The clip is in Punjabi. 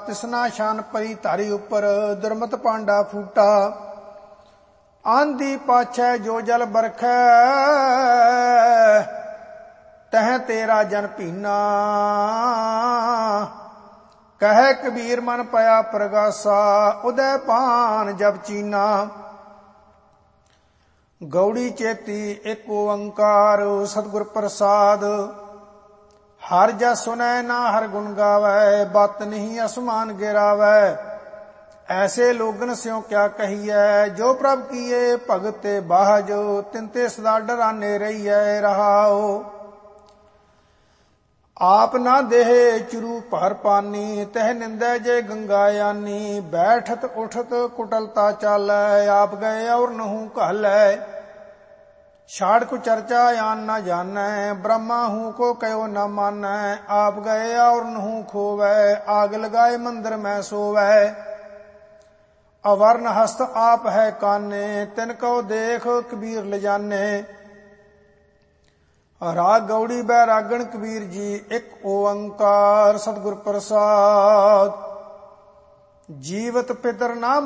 ਤਿਸਨਾ ਸ਼ਾਨ ਪਰੀ ਧਾਰੀ ਉੱਪਰ ਦੁਰਮਤ ਪਾਂਡਾ ਫੂਟਾ। ਆਂਦੀ ਪਾਛੈ ਜੋ ਜਲ ਬਰਖੈ ਤਹ ਤੇਰਾ ਜਨ ਭੀਨਾ। ਕਹਿ ਕਬੀਰ ਮਨ ਪਿਆ ਪ੍ਰਗਾਸਾ ਉਦੈ ਪਾਨ ਜਬ ਚੀਨਾ। ਗੌੜੀ ਚੇਤੀ ਇੱਕ ਓੰਕਾਰ ਸਤਿਗੁਰ ਪ੍ਰਸਾਦ। ਹਰ ਜਸ ਸੁਨੈ ਨਾ ਹਰ ਗੁਣ ਗਾਵੈ ਬਤ ਨਹੀਂ ਅਸਮਾਨ ਗਿਰਾਵੈ। ਐਸੇ ਲੋਗਨ ਸਿਉ ਕਿਆ ਕਹੀਐ ਜੋ ਪ੍ਰਭ ਕੀਏ ਭਗਤ ਤੇ ਬਾਝ। ਤਿਨ ਤੇ ਸਦਾ ਡਰਾਨੇ ਰਹੀਐ ਰਹਾਉ। ਆਪ ਨਾ ਦੇਹ ਚੁਰੂ ਭਰ ਪਾਨੀ ਤਹ ਨਿੰਦੈ ਜੇ ਗੰਗਾ ਯਾਨੀ। ਬੈਠਤ ਉਠਤ ਕੁਟਲਤਾ ਚਾਲੈ ਆਪ ਗਏ ਔਰ ਨਹੁ ਘਾਲੈ। ਛਾੜ ਕੋ ਚਰਚਾ ਆਨ ਨਾ ਜਾਣੈ ਬ੍ਰਹਮਾ ਹੂੰ ਕੋ ਕਯੋ ਨਾ ਮਾਨੈ। ਆਪ ਗਏ ਔਰ ਨਹੁ ਖੋਵੈ ਆਗ ਲਗਾਏ ਮੰਦਰ ਮੈਂ ਸੋਵੈ। ਅਵਰਨ ਹਸਤ ਆਪ ਹੈ ਕਾਨੇ ਤਿਨ ਕਉ ਦੇਖ ਕਬੀਰ ਲਿਜਾਨੇ। ਰਾਗ ਗੌੜੀ ਬੈਰਾਗਣ ਕਬੀਰ ਜੀ ਇੱਕ ਓੰਕਾਰ ਸਤਿਗੁਰ ਪ੍ਰਸਾਦ। ਜੀਵਤ ਪਿਤਰ ਨਾ